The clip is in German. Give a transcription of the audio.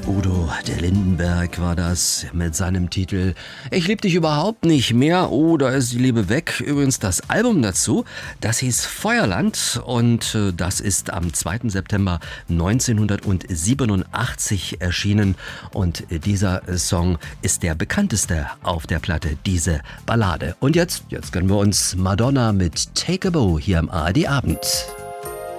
Udo der Lindenberg war das mit seinem Titel Ich lieb dich überhaupt nicht mehr oder Ist die Liebe weg. Übrigens das Album dazu, das hieß Feuerland und das ist am 2. September 1987 erschienen und dieser Song ist der bekannteste auf der Platte, diese Ballade. Und jetzt gönnen wir uns Madonna mit Take a Bow hier am ARD Abend.